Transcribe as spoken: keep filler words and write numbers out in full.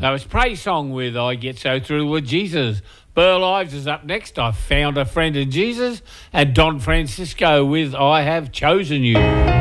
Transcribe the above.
That was Praise Song with I Get So Through With Jesus. Burl Ives is up next. I Found a Friend in Jesus. And Don Francisco with I Have Chosen You.